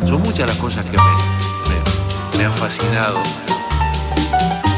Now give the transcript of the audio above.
Son muchas las cosas que me han fascinado.